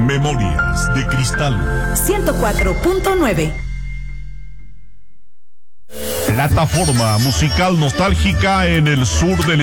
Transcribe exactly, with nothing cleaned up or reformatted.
Memorias de Cristal ciento cuatro punto nueve. Plataforma musical nostálgica en el sur del